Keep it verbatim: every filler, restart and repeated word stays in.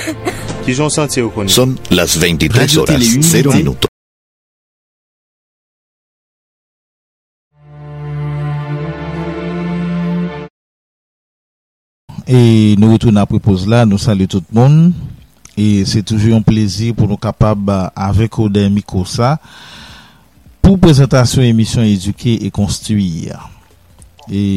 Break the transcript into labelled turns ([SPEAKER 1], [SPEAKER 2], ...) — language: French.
[SPEAKER 1] Qui ont senti au Congo.
[SPEAKER 2] Son las veintitrés horas, cero minutos.
[SPEAKER 3] Et nous retournons après pause là, nous saluons tout le monde. Et c'est toujours un plaisir pour nous capables, avec Odin Mikosa, pour présentation émission éduquer et construire. Et